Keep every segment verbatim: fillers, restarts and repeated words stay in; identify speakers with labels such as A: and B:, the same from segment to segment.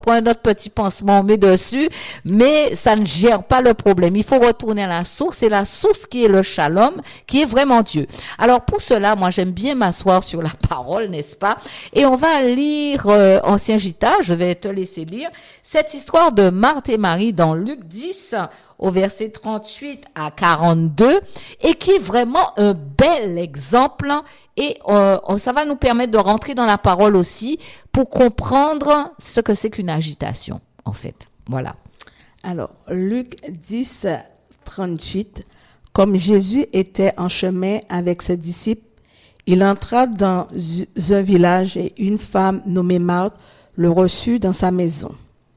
A: prend un autre petit pansement, on met dessus, mais ça ne gère pas le problème. Il faut retourner à la source, c'est la source qui est le shalom, qui est vraiment Dieu. Alors pour cela, moi j'aime bien m'asseoir sur la parole, n'est-ce pas? Et on va lire euh, Ancien Gita, je vais te laisser lire cette histoire de Marthe et Marie dans Luc dix, au verset trente-huit à quarante-deux, et qui est vraiment un bel exemple, et euh, ça va nous permettre de rentrer dans la parole aussi pour comprendre ce que c'est qu'une agitation, en fait. Voilà.
B: Alors, Luc dix, trente-huit, comme Jésus était en chemin avec ses disciples, il entra dans un village et une femme nommée Marthe le reçut dans sa maison.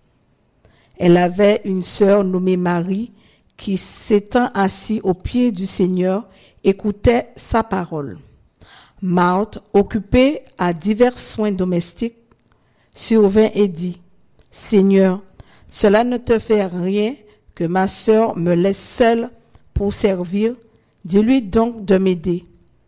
B: Elle avait une sœur nommée Marie qui, s'étant assise aux pieds du Seigneur, écoutait sa parole. Marthe, occupée à divers soins domestiques, survint et dit, « Seigneur, cela ne te fait rien que ma sœur me laisse seule pour servir. Dis-lui donc de m'aider. »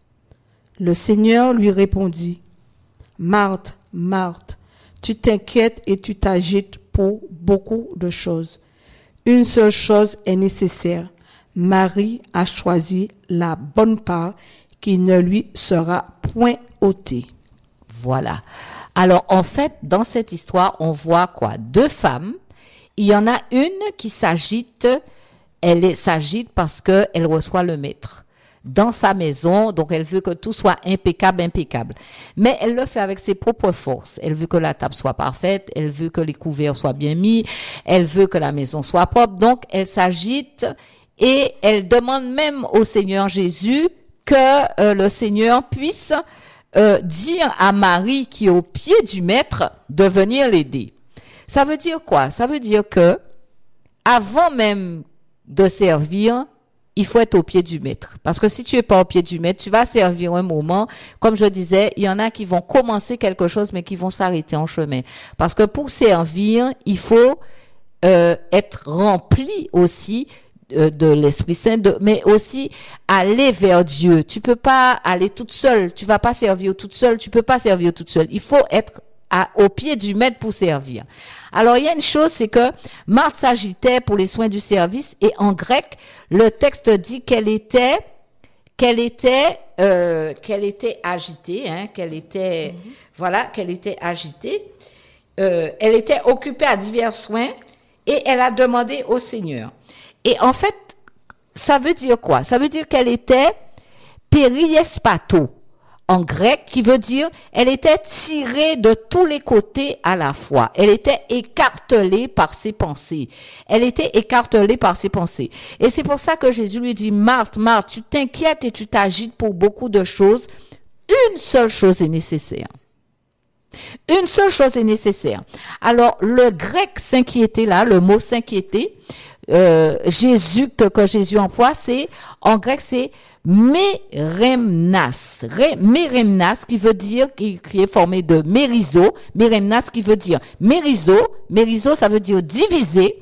B: Le Seigneur lui répondit, « Marthe, Marthe, tu t'inquiètes et tu t'agites pour beaucoup de choses. Une seule chose est nécessaire. Marie a choisi la bonne part qui ne lui sera point ôtée. »
A: Voilà. Alors, en fait, dans cette histoire, on voit quoi? Deux femmes. Il y en a une qui s'agite. Elle est, s'agite parce que elle reçoit le maître dans sa maison. Donc, elle veut que tout soit impeccable, impeccable. Mais elle le fait avec ses propres forces. Elle veut que la table soit parfaite. Elle veut que les couverts soient bien mis. Elle veut que la maison soit propre. Donc, elle s'agite et elle demande même au Seigneur Jésus que euh, le Seigneur puisse euh, dire à Marie qui est au pied du maître de venir l'aider. Ça veut dire quoi? Ça veut dire que avant même de servir, il faut être au pied du maître. Parce que si tu es pas au pied du maître, tu vas servir un moment. Comme je disais, il y en a qui vont commencer quelque chose, mais qui vont s'arrêter en chemin. Parce que pour servir, il faut euh, être rempli aussi de l'Esprit Saint, de, mais aussi aller vers Dieu. Tu peux pas aller toute seule. Tu vas pas servir toute seule. Tu peux pas servir toute seule. Il faut être à, au pied du maître pour servir. Alors, il y a une chose, c'est que Marthe s'agitait pour les soins du service et en grec, le texte dit qu'elle était, qu'elle était, euh, qu'elle était agitée, hein, qu'elle était, mm-hmm. voilà, qu'elle était agitée. Euh, elle était occupée à divers soins et elle a demandé au Seigneur. Et en fait, ça veut dire quoi? Ça veut dire qu'elle était périespato en grec, qui veut dire elle était tirée de tous les côtés à la fois. Elle était écartelée par ses pensées. Elle était écartelée par ses pensées. Et c'est pour ça que Jésus lui dit, Marthe, Marthe, tu t'inquiètes et tu t'agites pour beaucoup de choses. Une seule chose est nécessaire. Une seule chose est nécessaire. Alors, le grec s'inquiéter là, le mot s'inquiéter, euh, Jésus, que, que Jésus emploie, c'est, en grec, c'est méremnas. Ré, méremnas, qui veut dire, qui, qui est formé de mérizo, méremnas, qui veut dire mérizo, mérizo, ça veut dire diviser,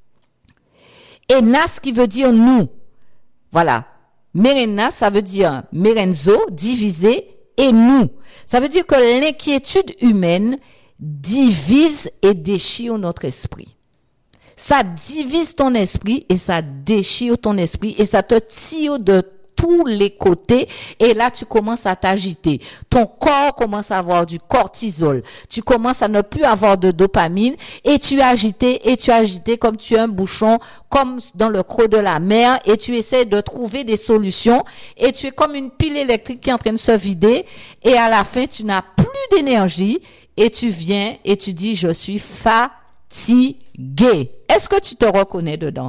A: et nas, qui veut dire nous. Voilà. Méremnas, ça veut dire mérenzo, diviser, et nous. Ça veut dire que l'inquiétude humaine divise et déchire notre esprit. Ça divise ton esprit et ça déchire ton esprit et ça te tire de tous les côtés et là tu commences à t'agiter. Ton corps commence à avoir du cortisol. Tu commences à ne plus avoir de dopamine et tu es agité et tu es agité comme tu es un bouchon, comme dans le creux de la mer et tu essaies de trouver des solutions et tu es comme une pile électrique qui est en train de se vider et à la fin tu n'as plus d'énergie et tu viens et tu dis je suis fatigué. Est-ce que tu te reconnais dedans?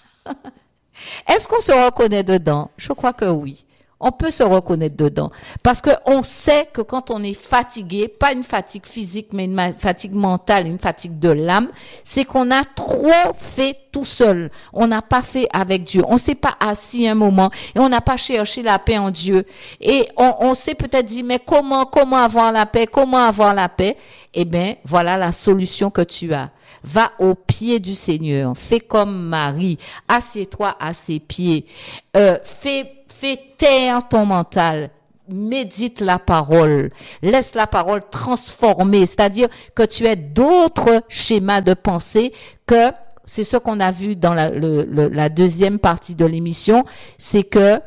A: Est-ce qu'on se reconnaît dedans? Je crois que oui. On peut se reconnaître dedans. Parce que on sait que quand on est fatigué, pas une fatigue physique, mais une fatigue mentale, une fatigue de l'âme, c'est qu'on a trop fait tout seul. On n'a pas fait avec Dieu. On s'est pas assis un moment et on n'a pas cherché la paix en Dieu. Et on, on s'est peut-être dit, mais comment, comment avoir la paix? Comment avoir la paix? Eh bien, voilà la solution que tu as. Va au pied du Seigneur. Fais comme Marie. Assieds-toi à ses pieds. Euh, fais, fais taire ton mental. médite la parole, laisse la parole transformer, c'est-à-dire que tu aies d'autres schémas de pensée que, c'est ce qu'on a vu dans la, le, le, la deuxième partie de l'émission, c'est que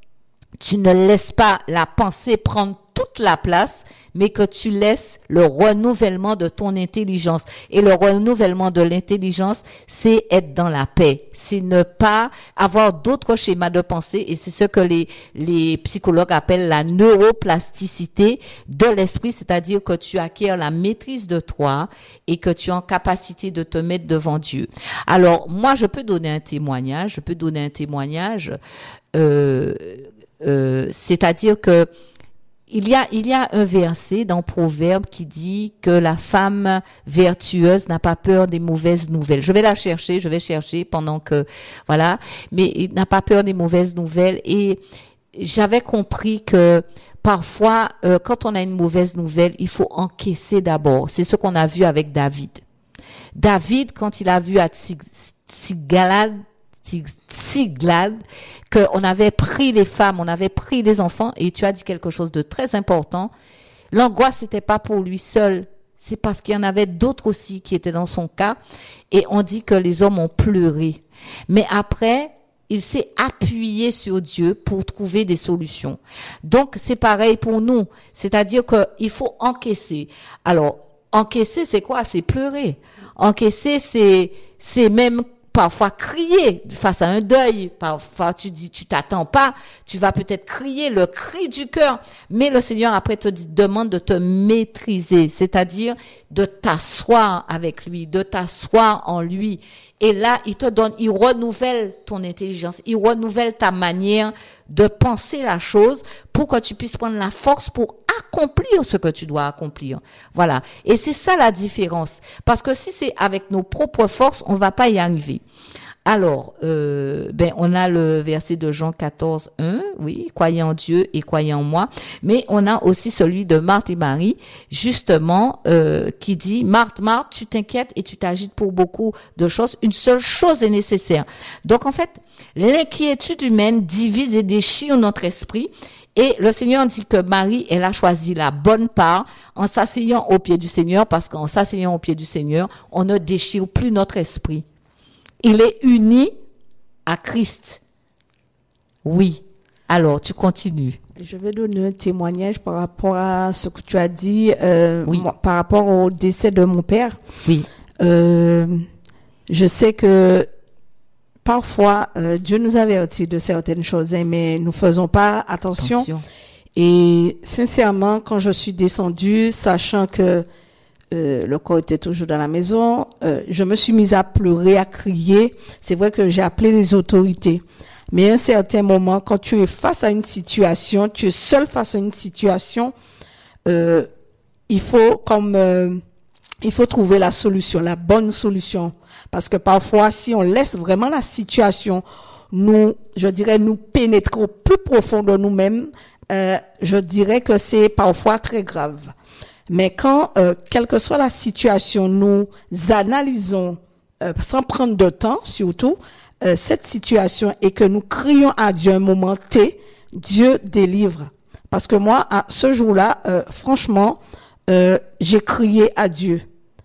A: tu ne laisses pas la pensée prendre toute la place, mais que tu laisses le renouvellement de ton intelligence. Et le renouvellement de l'intelligence, c'est être dans la paix. C'est ne pas avoir d'autres schémas de pensée. Et c'est ce que les, les psychologues appellent la neuroplasticité de l'esprit, c'est-à-dire que tu acquiers la maîtrise de toi et que tu es en capacité de te mettre devant Dieu. Alors, moi, je peux donner un témoignage. Je peux donner un témoignage, euh, euh, c'est-à-dire que Il y a, il y a un verset dans Proverbe qui dit que la femme vertueuse n'a pas peur des mauvaises nouvelles. Je vais la chercher, je vais chercher pendant que, voilà, mais il n'a pas peur des mauvaises nouvelles. Et j'avais compris que parfois, euh, quand on a une mauvaise nouvelle, il faut encaisser d'abord. C'est ce qu'on a vu avec David. David, quand il a vu à Tsigalad, Tsiglad, qu'on avait pris les femmes, on avait pris les enfants, et tu as dit quelque chose de très important. L'angoisse, c'était pas pour lui seul, c'est parce qu'il y en avait d'autres aussi qui étaient dans son cas, et on dit que les hommes ont pleuré. Mais après, il s'est appuyé sur Dieu pour trouver des solutions. Donc, c'est pareil pour nous. C'est-à-dire que il faut encaisser. Alors, encaisser, c'est quoi? C'est pleurer. Encaisser, c'est, c'est même parfois crier face à un deuil. Parfois, tu dis, tu t'attends pas. Tu vas peut-être crier le cri du cœur. Mais le Seigneur, après, te dit, demande de te maîtriser. C'est-à-dire de t'asseoir avec lui, de t'asseoir en lui. Et là, il te donne, il renouvelle ton intelligence. Il renouvelle ta manière de penser la chose pour que tu puisses prendre la force pour accomplir ce que tu dois accomplir. Voilà. Et c'est ça la différence. Parce que si c'est avec nos propres forces, on va pas y arriver. Alors, euh, ben, on a le verset de Jean quatorze, un, oui, croyez en Dieu et croyez en moi. Mais on a aussi celui de Marthe et Marie, justement, euh, qui dit, Marthe, Marthe, tu t'inquiètes et tu t'agites pour beaucoup de choses. Une seule chose est nécessaire. Donc, en fait, l'inquiétude humaine divise et déchire notre esprit. Et le Seigneur dit que Marie, elle a choisi la bonne part en s'asseyant au pied du Seigneur, parce qu'en s'asseyant au pied du Seigneur, on ne déchire plus notre esprit. Il est uni à Christ. Oui. Alors, tu continues.
B: Je vais donner un témoignage par rapport à ce que tu as dit, euh,
A: oui.
B: moi, par rapport au décès de mon père.
A: Oui.
B: Euh, je sais que parfois, euh, Dieu nous avertit de certaines choses, hein, mais nous faisons pas attention. attention. Et sincèrement, quand je suis descendue, sachant que Euh, le corps était toujours dans la maison, euh, je me suis mise à pleurer, à crier. C'est vrai que j'ai appelé les autorités. Mais à un certain moment, quand tu es face à une situation, tu es seul face à une situation, euh, il faut comme euh, il faut trouver la solution, la bonne solution. Parce que parfois, si on laisse vraiment la situation nous, je dirais, nous pénétrer au plus profond de nous-mêmes, euh, je dirais que c'est parfois très grave. Mais quand, euh, quelle que soit la situation, nous analysons euh, sans prendre de temps, surtout, euh, cette situation et que nous crions à Dieu un moment T, Dieu délivre. Parce que moi, à ce jour-là, euh, franchement, euh, j'ai crié à Dieu.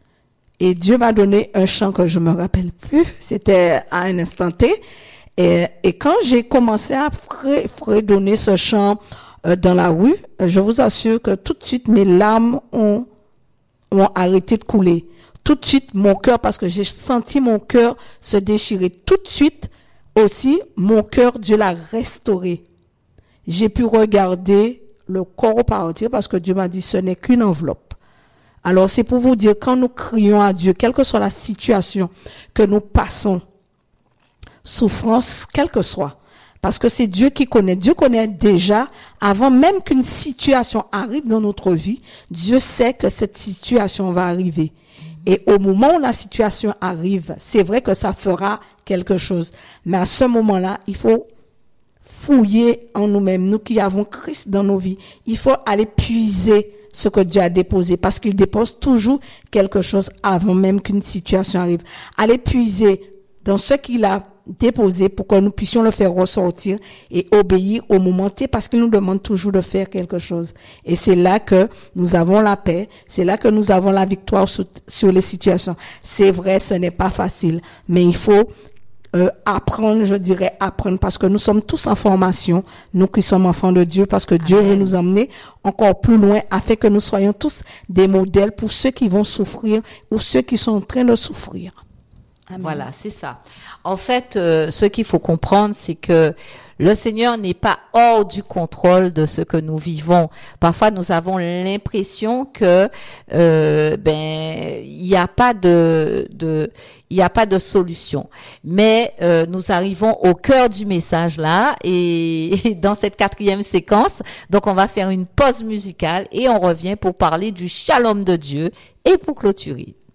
B: Et Dieu m'a donné un chant que je me rappelle plus. C'était à un instant T. Et, et quand j'ai commencé à fre- fredonner ce chant Euh, dans la rue, euh, je vous assure que tout de suite mes larmes ont ont arrêté de couler. Tout de suite mon cœur, parce que j'ai senti mon cœur se déchirer. Tout de suite aussi mon cœur, Dieu l'a restauré. J'ai pu regarder le corps partir parce que Dieu m'a dit ce n'est qu'une enveloppe. Alors c'est pour vous dire, quand nous crions à Dieu, quelle que soit la situation que nous passons, souffrance, quelle que soit, parce que c'est Dieu qui connaît. Dieu connaît déjà, avant même qu'une situation arrive dans notre vie, Dieu sait que cette situation va arriver. Et au moment où la situation arrive, c'est vrai que ça fera quelque chose. Mais à ce moment-là, il faut fouiller en nous-mêmes, nous qui avons Christ dans nos vies. Il faut aller puiser ce que Dieu a déposé, parce qu'il dépose toujours quelque chose avant même qu'une situation arrive. Aller puiser dans ce qu'il a déposer pour que nous puissions le faire ressortir et obéir au moment T, parce qu'il nous demande toujours de faire quelque chose. Et c'est là que nous avons la paix, c'est là que nous avons la victoire sur, sur les situations. C'est vrai, ce n'est pas facile, mais il faut euh, apprendre, je dirais apprendre, parce que nous sommes tous en formation, nous qui sommes enfants de Dieu, parce que Dieu
A: Amen.
B: veut nous emmener encore plus loin, afin que nous soyons tous des modèles pour ceux qui vont souffrir ou ceux qui sont en train de souffrir. Amen.
A: Voilà, c'est ça. En fait, euh, ce qu'il faut comprendre, c'est que le Seigneur n'est pas hors du contrôle de ce que nous vivons. Parfois, nous avons l'impression que euh, ben il n'y a pas de de il n'y a pas de solution. Mais euh, nous arrivons au cœur du message là, et, et dans cette quatrième séquence, donc on va faire une pause musicale et on revient pour parler du shalom de Dieu et pour clôturer.